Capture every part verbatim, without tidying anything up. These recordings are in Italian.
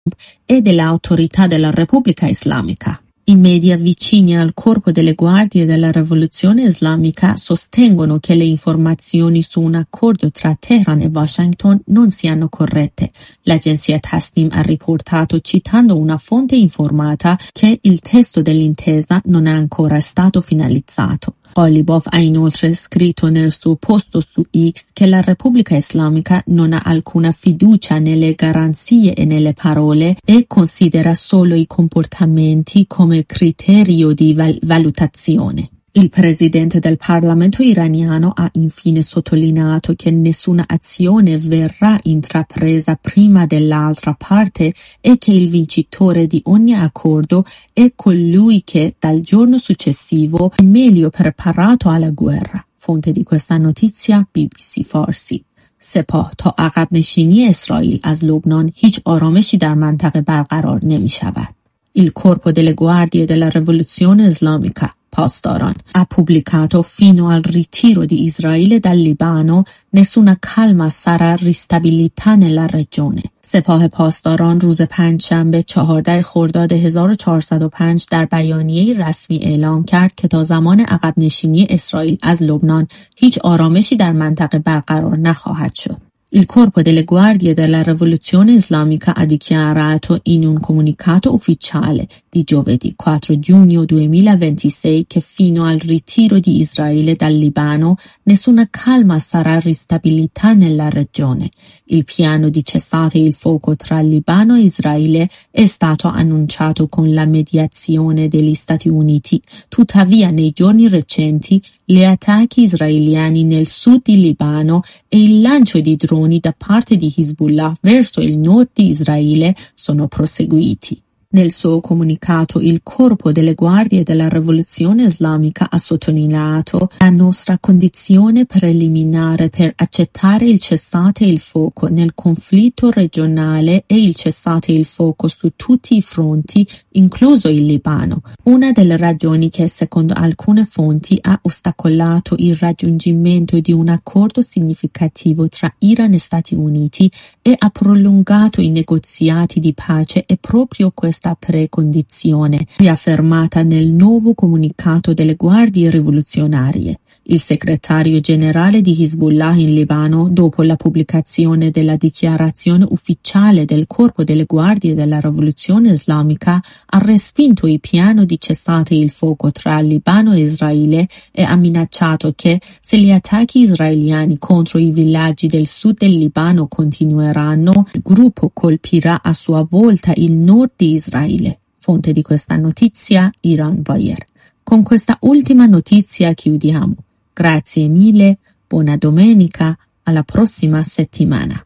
e delle autorità della Repubblica Islamica. I media vicini al corpo delle guardie della rivoluzione islamica sostengono che le informazioni su un accordo tra Teheran e Washington non siano corrette. L'agenzia Tasnim ha riportato, citando una fonte informata, che il testo dell'intesa non è ancora stato finalizzato. Ghalibaf ha inoltre scritto nel suo post su X che la Repubblica Islamica non ha alcuna fiducia nelle garanzie e nelle parole e considera solo i comportamenti come criterio di val- valutazione. Il presidente del Parlamento iraniano ha infine sottolineato che nessuna azione verrà intrapresa prima dell'altra parte e che il vincitore di ogni accordo è colui che dal giorno successivo è meglio preparato alla guerra. Fonte di questa notizia بی بی سی فارسی. سپاه تا عقب نشینی اسرائیل از لبنان هیچ آرامشی در منطقه برقرار نمی شود. Il corpo delle guardie della rivoluzione islamica Pasdaran ha pubblicato: fino al ritiro di Israele dal Libano nessuna calma sarà ristabilità nella regione. سپاه پاسداران روز پنجشنبه چهاردهم خرداد هزار و چهارصد و پنج در بیانیه رسمی اعلام کرد که تا زمان عقب نشینی اسرائیل از لبنان هیچ آرامشی در منطقه برقرار نخواهد شد. Il corpo delle guardie della rivoluzione islamica ha dichiarato in un comunicato ufficiale di giovedì quattro giugno duemilaventisei che fino al ritiro di Israele dal Libano nessuna calma sarà ristabilità nella regione. Il piano di cessate il fuoco tra Libano e Israele è stato annunciato con la mediazione degli Stati Uniti. Tuttavia, nei giorni recenti, gli attacchi israeliani nel sud di Libano e il lancio di droni da parte di Hezbollah verso il nord di Israele sono proseguiti. Nel suo comunicato, il corpo delle guardie della rivoluzione islamica ha sottolineato: la nostra condizione preliminare per accettare il cessate il fuoco nel conflitto regionale è il cessate il fuoco su tutti i fronti, incluso il Libano. Una delle ragioni che, secondo alcune fonti, ha ostacolato il raggiungimento di un accordo significativo tra Iran e Stati Uniti e ha prolungato i negoziati di pace è proprio questa precondizione, riaffermata nel nuovo comunicato delle guardie rivoluzionarie. Il segretario generale di Hezbollah in Libano, dopo la pubblicazione della dichiarazione ufficiale del corpo delle guardie della rivoluzione islamica, ha respinto il piano di cessate il fuoco tra Libano e Israele e ha minacciato che, se gli attacchi israeliani contro i villaggi del sud del Libano continueranno, il gruppo colpirà a sua volta il nord di Israele. Fonte di questa notizia Iran Wire. Con questa ultima notizia chiudiamo. Grazie mille, buona domenica, alla prossima settimana.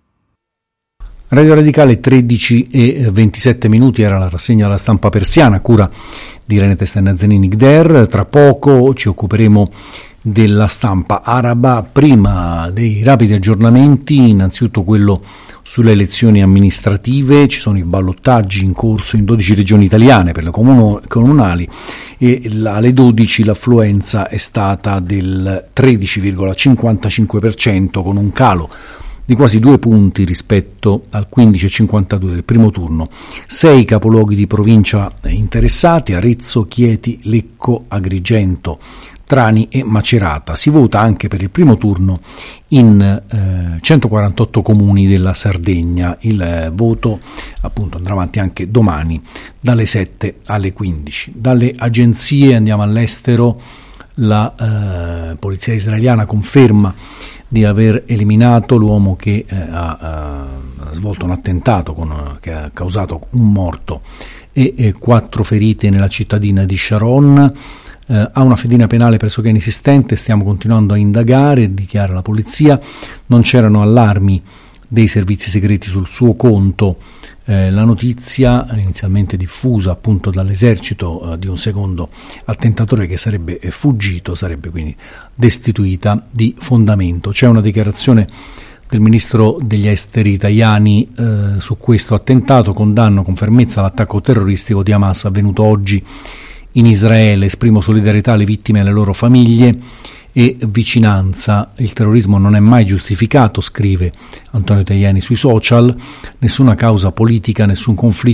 Radio Radicale tredici e ventisette minuti, era la rassegna della stampa persiana, a cura di Irene Testa-Nazanin Gder. Tra poco ci occuperemo della stampa araba, prima dei rapidi aggiornamenti, innanzitutto quello sulle elezioni amministrative. Ci sono i ballottaggi in corso in dodici regioni italiane per le comunali e alle dodici l'affluenza è stata del tredici virgola cinquantacinque per cento, con un calo di quasi due punti rispetto al quindici virgola cinquantadue del primo turno. Sei capoluoghi di provincia interessati: Arezzo, Chieti, Lecco, Agrigento, Trani e Macerata. Si vota anche per il primo turno in eh, centoquarantotto comuni della Sardegna. Il eh, voto appunto andrà avanti anche domani dalle sette alle quindici. Dalle agenzie andiamo all'estero. La eh, polizia israeliana conferma di aver eliminato l'uomo che eh, ha, ha svolto un attentato con, che ha causato un morto e eh, quattro ferite nella cittadina di Sharon. Eh, ha una fedina penale pressoché inesistente, stiamo continuando a indagare, dichiara la polizia. Non c'erano allarmi dei servizi segreti sul suo conto. Eh, la notizia, inizialmente diffusa appunto dall'esercito eh, di un secondo attentatore che sarebbe eh, fuggito, sarebbe quindi destituita di fondamento. C'è una dichiarazione del ministro degli esteri Tajani eh, su questo attentato: condanno con fermezza l'attacco terroristico di Hamas avvenuto oggi in Israele, esprimo solidarietà alle vittime e alle loro famiglie e vicinanza. Il terrorismo non è mai giustificato, scrive Antonio Tajani sui social. Nessuna causa politica, nessun conflitto